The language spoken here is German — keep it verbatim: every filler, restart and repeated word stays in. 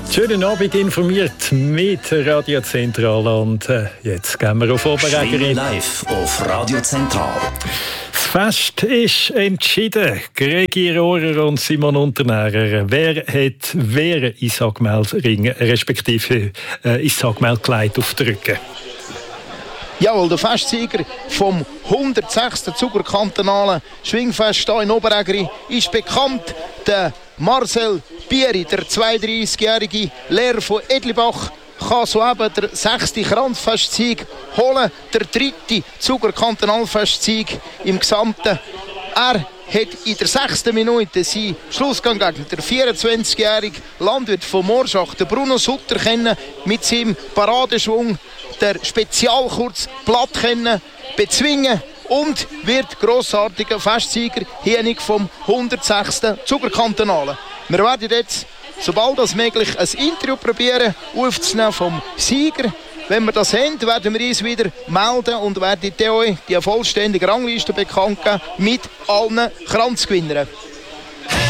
Schönen Abend, informiert mit Radio Zentral und äh, jetzt gehen wir auf Oberägerin. Live auf Radio Zentral. Das Fest ist entschieden. Gregi Rohrer und Simon Unternährer. Wer hat wer ins Sagmeldring respektive äh, ins Sagmeldkleid auf den Rücken? Jawohl, der Festsieger vom hundertsechsten Zugerkantonalen Schwingfest hier in Oberägeri ist bekannt. Der Marcel Bieri, der zweiunddreißigjährige Lehrer von Edlibach, kann soeben der sechste Kranzfestsieg holen, der dritte Zugerkantonalfestsieg im Gesamten. Er hat in der sechsten Minute seinen Schlussgang gegen den vierundzwanzigjährigen Landwirt von Morschach, den Bruno Sutter, kennen, mit seinem Paradeschwung der Spezialkurz platt kennen, bezwingen und wird grossartiger Festsieger hienig vom hundertsechsten Zugerkantonalen. Wir werden jetzt, sobald das möglich, ein Interview probieren aufzunehmen vom Sieger. Wenn wir das haben, werden wir uns wieder melden und werden euch die vollständige Rangliste bekannt geben mit allen Kranzgewinnern.